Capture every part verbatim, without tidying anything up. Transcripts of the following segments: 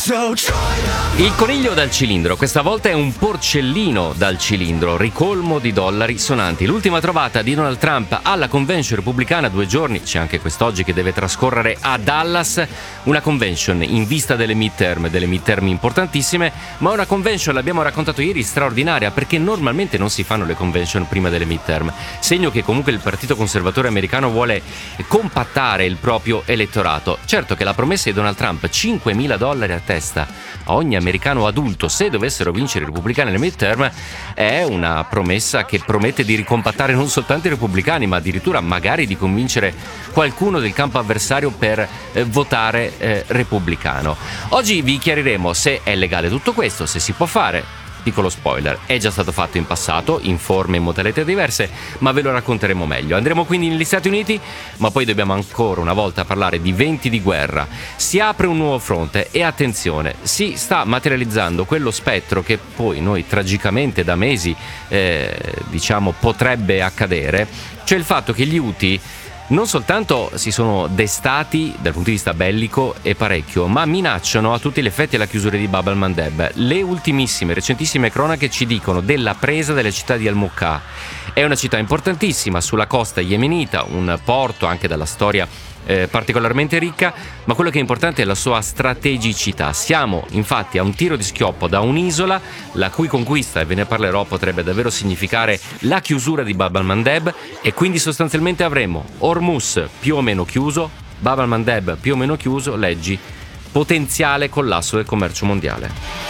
Il coniglio dal cilindro, questa volta è un porcellino dal cilindro, ricolmo di dollari sonanti. L'ultima trovata di Donald Trump alla convention repubblicana, due giorni, c'è anche quest'oggi che deve trascorrere a Dallas, una convention in vista delle midterm, delle midterm importantissime, ma una convention, l'abbiamo raccontato ieri, straordinaria, perché normalmente non si fanno le convention prima delle midterm, segno che comunque il Partito Conservatore americano vuole compattare il proprio elettorato. Certo che la promessa di Donald Trump, cinquemila dollari a testa a ogni americano adulto se dovessero vincere i repubblicani alle midterm, è una promessa che promette di ricompattare non soltanto i repubblicani, ma addirittura magari di convincere qualcuno del campo avversario per eh, votare eh, repubblicano. Oggi vi chiariremo se è legale tutto questo, se si può fare. Piccolo spoiler, è già stato fatto in passato, in forme e in modalità diverse, ma ve lo racconteremo meglio. Andremo quindi negli Stati Uniti, ma poi dobbiamo ancora una volta parlare di venti di guerra. Si apre un nuovo fronte e attenzione, si sta materializzando quello spettro che poi noi tragicamente da mesi eh, diciamo potrebbe accadere, cioè il fatto che gli Houthi non soltanto si sono destati dal punto di vista bellico e parecchio, ma minacciano a tutti gli effetti la chiusura di Bab al-Mandeb. Le ultimissime, recentissime cronache ci dicono della presa della città di Al-Mukha. È una città importantissima sulla costa yemenita, un porto anche dalla storia eh, particolarmente ricca, ma quello che è importante è la sua strategicità. Siamo infatti a un tiro di schioppo da un'isola, la cui conquista, e ve ne parlerò, potrebbe davvero significare la chiusura di Bab al-Mandeb, e quindi sostanzialmente avremo Hormuz più o meno chiuso, Bab al-Mandeb più o meno chiuso, leggi potenziale collasso del commercio mondiale.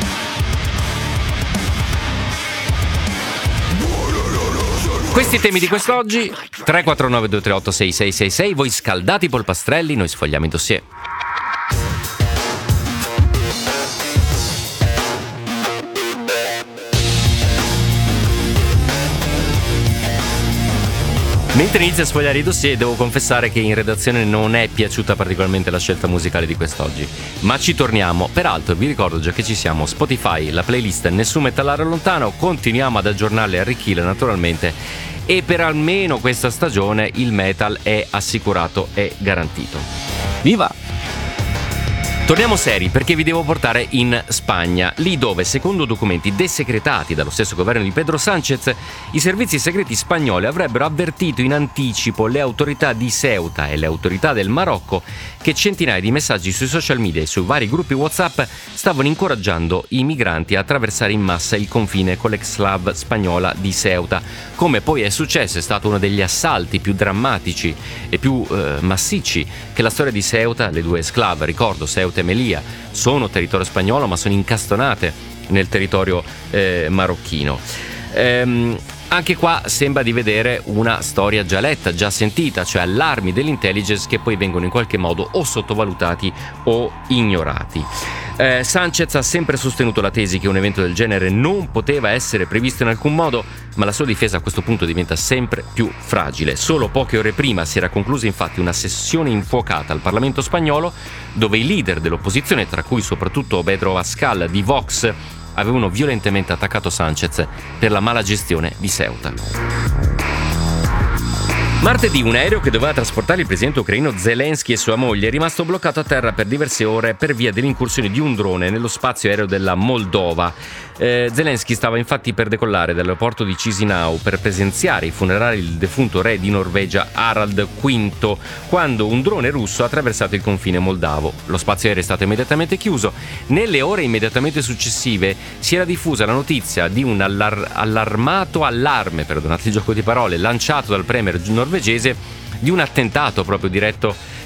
Questi temi di quest'oggi, tre quattro nove due tre otto sei sei sei sei, voi scaldati polpastrelli, noi sfogliamo i dossier. Mentre inizio a sfogliare i dossier, devo confessare che in redazione non è piaciuta particolarmente la scelta musicale di quest'oggi, ma ci torniamo. Peraltro vi ricordo già che ci siamo Spotify, la playlist Nessun Metallaro Lontano, continuiamo ad aggiornarle e arricchirle naturalmente, e per almeno questa stagione il metal è assicurato e garantito. Viva! Torniamo seri, perché vi devo portare in Spagna, lì dove, secondo documenti desecretati dallo stesso governo di Pedro Sánchez, i servizi segreti spagnoli avrebbero avvertito in anticipo le autorità di Ceuta e le autorità del Marocco che centinaia di messaggi sui social media e sui vari gruppi WhatsApp stavano incoraggiando i migranti a attraversare in massa il confine con l'ex-clave spagnola di Ceuta. Come poi è successo, è stato uno degli assalti più drammatici e più eh, massicci che la storia di Ceuta, le due exclave, ricordo Ceuta e Melilla, sono territorio spagnolo ma sono incastonate nel territorio eh, marocchino. Ehm, anche qua sembra di vedere una storia già letta, già sentita, cioè allarmi dell'intelligence che poi vengono in qualche modo o sottovalutati o ignorati. Eh, Sánchez ha sempre sostenuto la tesi che un evento del genere non poteva essere previsto in alcun modo, ma la sua difesa a questo punto diventa sempre più fragile. Solo poche ore prima si era conclusa infatti una sessione infuocata al Parlamento spagnolo, dove i leader dell'opposizione, tra cui soprattutto Pedro Abascal di Vox, avevano violentemente attaccato Sánchez per la mala gestione di Ceuta. Martedì un aereo che doveva trasportare il presidente ucraino Zelensky e sua moglie è rimasto bloccato a terra per diverse ore per via dell'incursione di un drone nello spazio aereo della Moldova. Eh, Zelensky stava infatti per decollare dall'aeroporto di Chisinau per presenziare i funerali del defunto re di Norvegia Harald quinto quando un drone russo ha attraversato il confine moldavo. Lo spazio aereo è stato immediatamente chiuso. Nelle ore immediatamente successive si era diffusa la notizia di un allar- allarmato allarme, perdonate il gioco di parole, lanciato dal premier norvegese di un attentato proprio diretto